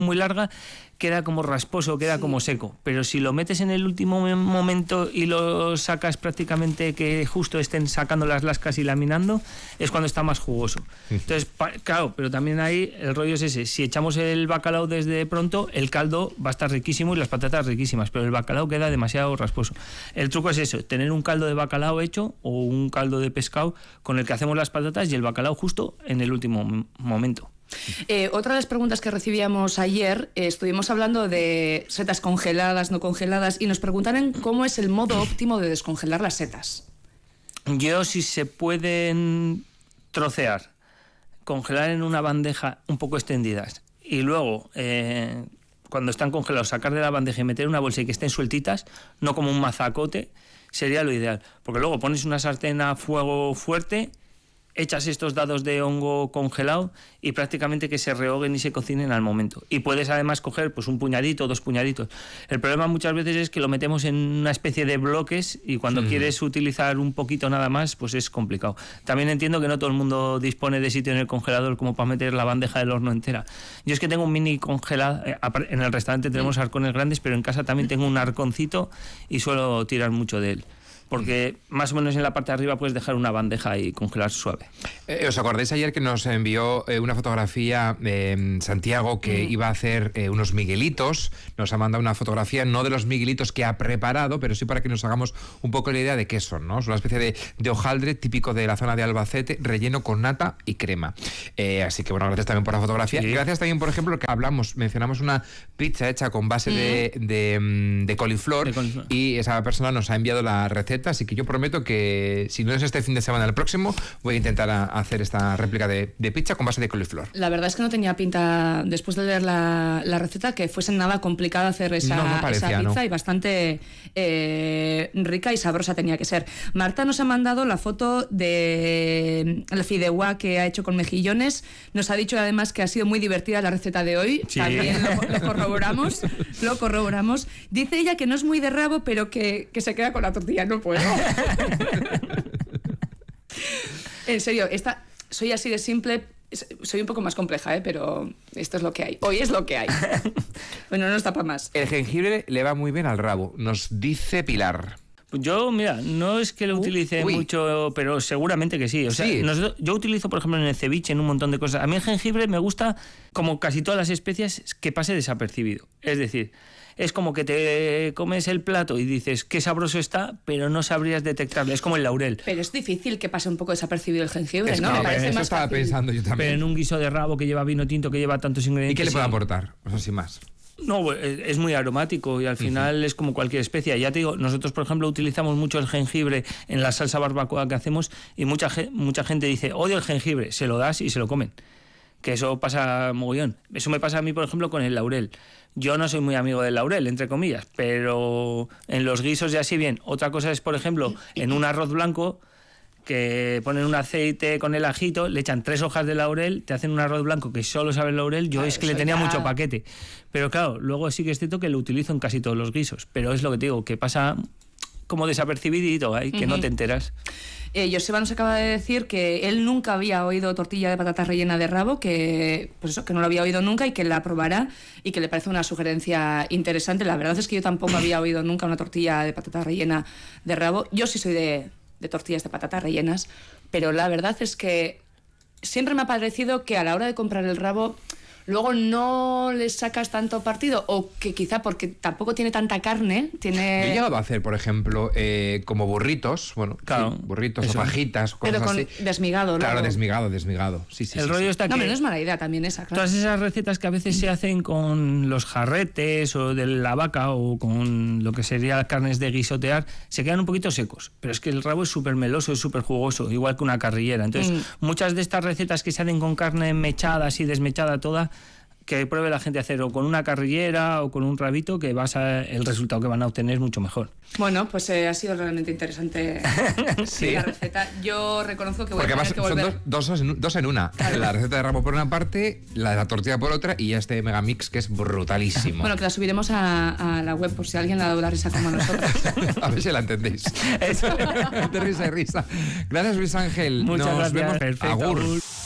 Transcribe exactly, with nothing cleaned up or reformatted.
muy larga, queda como rasposo, queda sí. como seco. Pero si lo metes en el último momento y lo sacas prácticamente que justo estén sacando las lascas y laminando, es cuando está más jugoso. Entonces, pa, claro, pero también ahí el rollo es ese. Si echamos el bacalao desde pronto, el caldo va a estar riquísimo y las patatas riquísimas, pero el bacalao queda demasiado rasposo. El truco es eso, tener un caldo de bacalao hecho o un caldo de pescado con el que hacemos las patatas y el bacalao justo en el último momento. Eh, otra de las preguntas que recibíamos ayer, eh, estuvimos hablando de setas congeladas, no congeladas, y nos preguntaron cómo es el modo óptimo de descongelar las setas. Yo, si se pueden trocear, congelar en una bandeja un poco extendidas y luego, eh, cuando están congelados, sacar de la bandeja y meter en una bolsa y que estén sueltitas, no como un mazacote, sería lo ideal. Porque luego pones una sartén a fuego fuerte, echas estos dados de hongo congelado y prácticamente que se rehoguen y se cocinen al momento. Y puedes además coger pues un puñadito, dos puñaditos. El problema muchas veces es que lo metemos en una especie de bloques y cuando sí. quieres utilizar un poquito nada más, pues es complicado. También entiendo que no todo el mundo dispone de sitio en el congelador como para meter la bandeja del horno entera. Yo es que tengo un mini congelado, en el restaurante tenemos arcones grandes, pero en casa también tengo un arconcito y suelo tirar mucho de él. Porque más o menos en la parte de arriba puedes dejar una bandeja y congelar suave. Eh, ¿Os acordáis ayer que nos envió eh, una fotografía eh, Santiago que mm. iba a hacer eh, unos miguelitos? Nos ha mandado una fotografía, no de los miguelitos que ha preparado, pero sí para que nos hagamos un poco la idea de qué son, ¿no? Es una especie de, de hojaldre típico de la zona de Albacete, relleno con nata y crema. Eh, así que bueno, gracias también por la fotografía. Sí. Gracias también, por ejemplo, que hablamos, mencionamos una pizza hecha con base mm. de, de, de, coliflor, de coliflor y esa persona nos ha enviado la receta. Así que yo prometo que si no es este fin de semana, el próximo, voy a intentar a hacer esta réplica de, de pizza con base de coliflor. La verdad es que no tenía pinta, después de leer la, la receta, que fuese nada complicado hacer esa, no, no parecía, esa pizza, ¿no? Y bastante eh, rica y sabrosa tenía que ser. Marta nos ha mandado la foto de la fideuá que ha hecho con mejillones. Nos ha dicho además que ha sido muy divertida la receta de hoy. Sí. También lo, lo corroboramos. Lo corroboramos. Dice ella que no es muy de rabo, pero que, que se queda con la tortilla. No puedo. En serio, esta, soy así de simple, soy un poco más compleja, ¿eh? Pero esto es lo que hay. Hoy es lo que hay. Bueno, no está para más. El jengibre le va muy bien al rabo, nos dice Pilar. Yo, mira, no es que lo utilice Uy. mucho, pero seguramente que sí. O sea, sí. nosotros, yo utilizo, por ejemplo, en el ceviche, en un montón de cosas. A mí el jengibre me gusta, como casi todas las especias, que pase desapercibido. Es decir, es como que te comes el plato y dices qué sabroso está, pero no sabrías detectarlo. Es como el laurel. Pero es difícil que pase un poco desapercibido el jengibre, es ¿no? Que, me parece eso más estaba fácil. pensando yo también. Pero en un guiso de rabo que lleva vino tinto, que lleva tantos ingredientes... ¿Y qué le puede sí. aportar? O sea, sin más. No, es muy aromático y al final uh-huh. es como cualquier especia. Ya te digo, nosotros, por ejemplo, utilizamos mucho el jengibre en la salsa barbacoa que hacemos y mucha, mucha gente dice, odio el jengibre, se lo das y se lo comen. Que eso pasa mogollón. Eso me pasa a mí, por ejemplo, con el laurel. Yo no soy muy amigo del laurel, entre comillas, pero en los guisos ya sí bien. Otra cosa es, por ejemplo, en un arroz blanco, que ponen un aceite con el ajito, le echan tres hojas de laurel, te hacen un arroz blanco que solo sabe el laurel. Yo claro, es que le tenía ya... mucho paquete. Pero claro, luego sí que es cierto que lo utilizo en casi todos los guisos. Pero es lo que te digo, que pasa como desapercibidito, ¿eh? Que uh-huh. no te enteras. Eh, Joseba nos acaba de decir que él nunca había oído tortilla de patata rellena de rabo, que pues eso, que no lo había oído nunca y que la probará y que le parece una sugerencia interesante. La verdad es que yo tampoco había oído nunca una tortilla de patata rellena de rabo. Yo sí soy de, de tortillas de patatas rellenas, pero la verdad es que siempre me ha parecido que a la hora de comprar el rabo luego no le sacas tanto partido, o que quizá porque tampoco tiene tanta carne, tiene... Yo he llegado a hacer, por ejemplo, eh, como burritos, bueno, claro, sí, burritos eso. o fajitas, cosas pero con así. desmigado, Claro, luego. desmigado, desmigado. Sí, sí, el sí, rollo sí. está No, que... pero no es mala idea también esa, claro. Todas esas recetas que a veces se hacen con los jarretes o de la vaca o con lo que sería las carnes de guisotear, se quedan un poquito secos. Pero es que el rabo es súper meloso, es súper jugoso, igual que una carrillera. Entonces, mm. muchas de estas recetas que se hacen con carne mechada, así desmechada toda, que pruebe la gente a hacer o con una carrillera o con un rabito, que vas a, el resultado que van a obtener es mucho mejor. Bueno, pues eh, ha sido realmente interesante sí. la receta. Yo reconozco que voy Porque a tener que volver. Son dos, dos, en, dos en una. Claro. La receta de rabo por una parte, la de la tortilla por otra y este megamix que es brutalísimo. Bueno, que la subiremos a, a la web por si alguien le ha dado la risa como nosotros. A ver si la entendéis. De risa y risa. Gracias, Luis Ángel. Muchas Nos gracias. vemos. Perfecto. Agur.